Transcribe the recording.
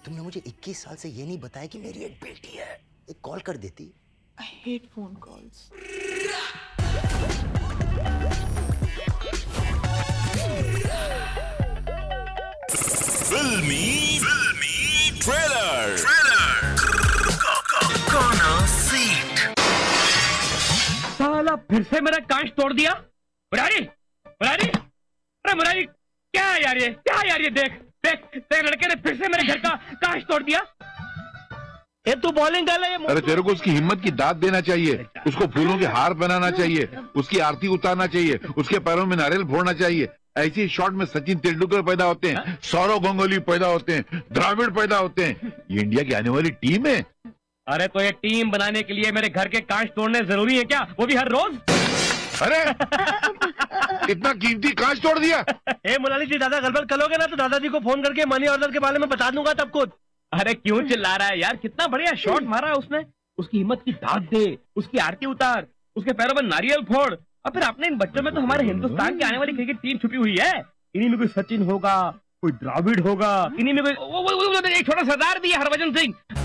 तुमने मुझे 21 साल से ये नहीं बताया कि मेरी एक बेटी है। एक कॉल कर देती। I hate phone calls. फिल्मी ट्रेलर गाना सीट। साला फिर से मेरा कांच तोड़ दिया। मुरारी मुरारी, अरे मुरारी क्या है यार ये, क्या है यार ये? देख देख तेरे लड़के ने फिर से मेरे घर का कांच तोड़ दिया। ये तू बॉलिंग कर ले। अरे तेरे को उसकी हिम्मत की दाद देना चाहिए, उसको फूलों के हार बनाना चाहिए, उसकी आरती उतारना चाहिए, उसके पैरों में नारियल फोड़ना चाहिए। ऐसी शॉट में सचिन तेंदुलकर पैदा होते हैं, सौरव गांगुली पैदा होते हैं, द्रविड़ पैदा होते हैं। ये इंडिया की आने वाली टीम है। अरे तो ये टीम बनाने के लिए मेरे घर के कांच तोड़ने जरूरी है क्या, वो भी हर रोज? अरे इतना कीमती कांच तोड़ दिया। ए मुरारी जी, ज्यादा गड़बड़ करोगे ना तो दादाजी को फोन करके मनी ऑर्डर के बारे में बता दूंगा तब कुछ। अरे क्यों चिल्ला रहा है यार, कितना बढ़िया शॉट मारा है उसने। उसकी हिम्मत की दाद दे, उसकी आरती उतार, उसके पैरों में नारियल फोड़। और फिर अपने इन बच्चों में तो हमारे हिंदुस्तान की आने वाली क्रिकेट टीम छुपी हुई है। इन्हीं में कोई सचिन होगा, कोई द्रविड़ होगा, इन्हीं में कोई एक छोटा सरदार भी है, हरभजन सिंह।